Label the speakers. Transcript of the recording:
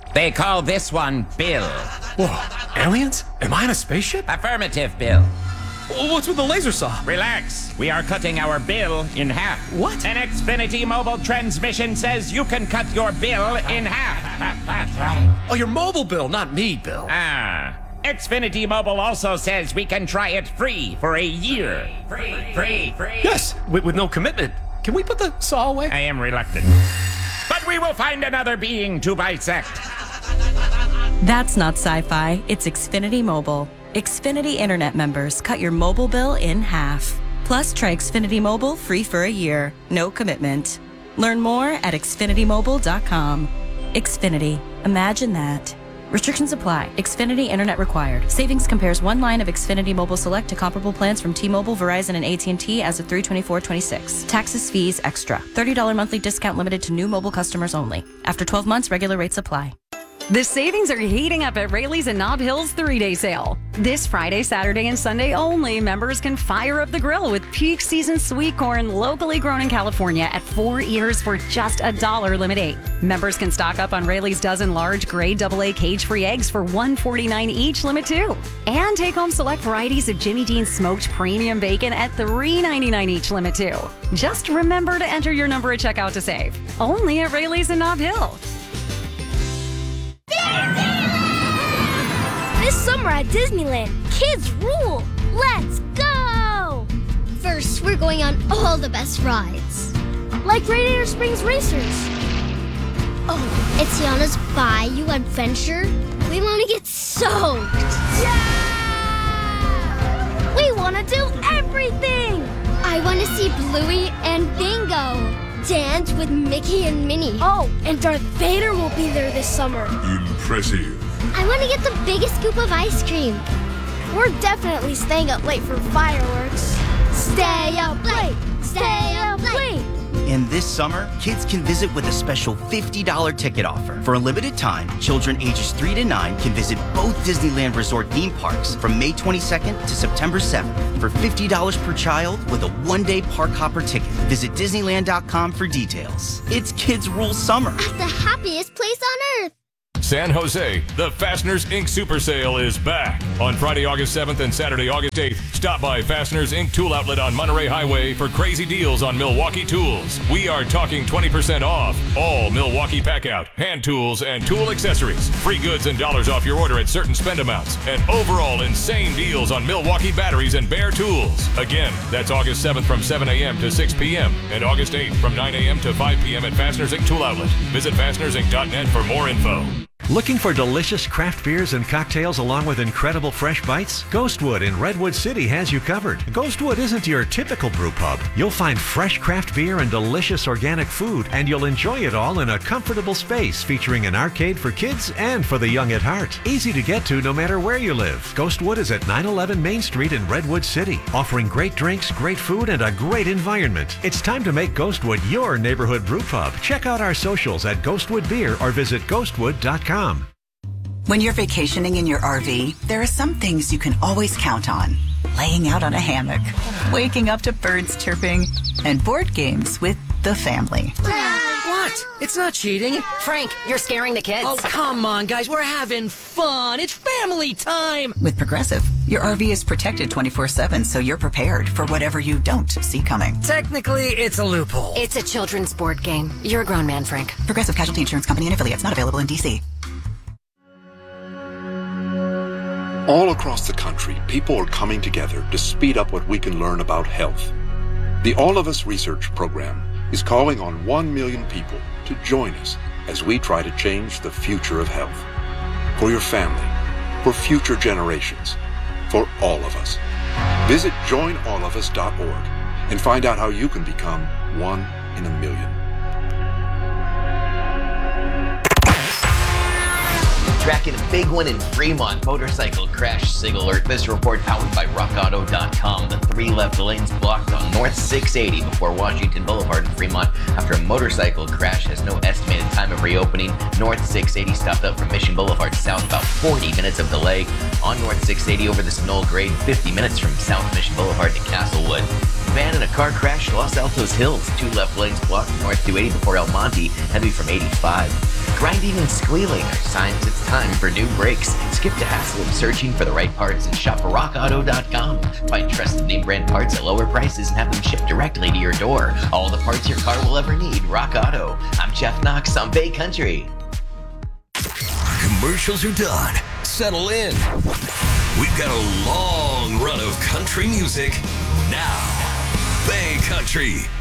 Speaker 1: They call this one Bill.
Speaker 2: Whoa, aliens? Am I in a spaceship?
Speaker 1: Affirmative, Bill.
Speaker 2: What's with the laser saw?
Speaker 1: Relax. We are cutting our bill in half.
Speaker 2: What?
Speaker 1: An Xfinity mobile transmission says you can cut your bill in half.
Speaker 2: Oh, your mobile bill, not me, Bill.
Speaker 1: Xfinity Mobile also says we can try it free for a year. Free.
Speaker 2: Yes, with no commitment. Can we put the saw away?
Speaker 1: I am reluctant. But we will find another being to bisect.
Speaker 3: That's not sci-fi, it's Xfinity Mobile. Xfinity Internet members cut your mobile bill in half. Plus, try Xfinity Mobile free for a year. No commitment. Learn more at xfinitymobile.com. Xfinity. Imagine that. Restrictions apply. Xfinity Internet required. Savings compares one line of Xfinity Mobile Select to comparable plans from T-Mobile, Verizon, and AT&T as of 3/24/26. Taxes, fees, extra. $30 monthly discount limited to new mobile customers only. After 12 months, regular rates apply.
Speaker 4: The savings are heating up at Rayleigh's and Nob Hill's 3-day sale. This Friday, Saturday, and Sunday only, members can fire up the grill with peak season sweet corn locally grown in California at 4 ears for just $1 limit 8. Members can stock up on Rayleigh's dozen large grade AA cage-free eggs for $1.49 each limit 2. And take home select varieties of Jimmy Dean's smoked premium bacon at $3.99 each limit 2. Just remember to enter your number at checkout to save. Only at Rayleigh's and Nob Hill.
Speaker 5: This summer at Disneyland, kids rule! Let's go!
Speaker 6: First, we're going on all the best rides.
Speaker 5: Like Radiator Springs Racers.
Speaker 6: Oh, it's Tiana's Bayou Adventure. We want to get soaked.
Speaker 5: Yeah! We want to do everything!
Speaker 6: I want to see Bluey and Bingo dance with Mickey and Minnie.
Speaker 5: Oh, and Darth Vader will be there this summer.
Speaker 7: Impressive.
Speaker 6: I want to get the biggest scoop of ice cream.
Speaker 5: We're definitely staying up late for fireworks.
Speaker 6: Stay up late! Stay up late!
Speaker 8: And this summer, kids can visit with a special $50 ticket offer. For a limited time, children ages 3 to 9 can visit both Disneyland Resort theme parks from May 22nd to September 7th for $50 per child with a one-day park hopper ticket. Visit Disneyland.com for details. It's Kids Rule Summer.
Speaker 6: At the happiest place on earth.
Speaker 7: San Jose, the Fasteners Inc. Super Sale is back. On Friday, August 7th and Saturday, August 8th, stop by Fasteners Inc. Tool Outlet on Monterey Highway for crazy deals on Milwaukee tools. We are talking 20% off all Milwaukee Packout, hand tools, and tool accessories. Free goods and dollars off your order at certain spend amounts. And overall insane deals on Milwaukee batteries and Bear tools. Again, that's August 7th from 7 a.m. to 6 p.m. and August 8th from 9 a.m. to 5 p.m. at Fasteners Inc. Tool Outlet. Visit fastenersinc.net for more info.
Speaker 9: Looking for delicious craft beers and cocktails along with incredible fresh bites? Ghostwood in Redwood City has you covered. Ghostwood isn't your typical brew pub. You'll find fresh craft beer and delicious organic food, and you'll enjoy it all in a comfortable space featuring an arcade for kids and for the young at heart. Easy to get to no matter where you live. Ghostwood is at 911 Main Street in Redwood City, offering great drinks, great food, and a great environment. It's time to make Ghostwood your neighborhood brew pub. Check out our socials at Ghostwood Beer or visit ghostwood.com.
Speaker 10: When you're vacationing in your RV, there are some things you can always count on. Laying out on a hammock, waking up to birds chirping, and board games with the family.
Speaker 11: What? It's not cheating.
Speaker 12: Frank, you're scaring the kids.
Speaker 11: Oh, come on, guys. We're having fun. It's family time.
Speaker 10: With Progressive, your RV is protected 24/7, so you're prepared for whatever you don't see coming.
Speaker 11: Technically, it's a loophole.
Speaker 12: It's a children's board game. You're a grown man, Frank.
Speaker 10: Progressive Casualty Insurance Company and affiliates, not available in D.C.
Speaker 13: All across the country, people are coming together to speed up what we can learn about health. The All of Us Research Program is calling on 1 million people to join us as we try to change the future of health. For your family, for future generations, for all of us. Visit joinallofus.org and find out how you can become 1 in a million.
Speaker 14: Tracking a big one in Fremont. Motorcycle crash signal alert. This report powered by rockauto.com. The 3 left lanes blocked on North 680 before Washington Boulevard in Fremont after a motorcycle crash. Has no estimated time of reopening. North 680 stopped up from Mission Boulevard south. About 40 minutes of delay. On North 680 over the Knoll grade. 50 minutes from South Mission Boulevard to Castlewood. Van in a car crash. Los Altos Hills. 2 left lanes blocked. North 280 before El Monte. Heavy from 85. Grinding and squealing are signs it's time for new brakes. Skip the hassle of searching for the right parts and shop for rockauto.com. Find trusted name brand parts at lower prices and have them shipped directly to your door. All the parts your car will ever need. Rock Auto. I'm Jeff Knox on Bay Country.
Speaker 15: Commercials are done. Settle in. We've got a long run of country music now. Bay Country.